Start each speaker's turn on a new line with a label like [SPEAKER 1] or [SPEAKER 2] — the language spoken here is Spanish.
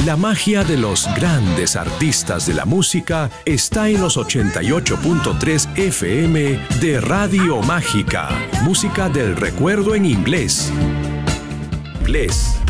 [SPEAKER 1] La magia de los grandes artistas de la música está en los 88.3 FM de Radio Mágica. Música del recuerdo en inglés.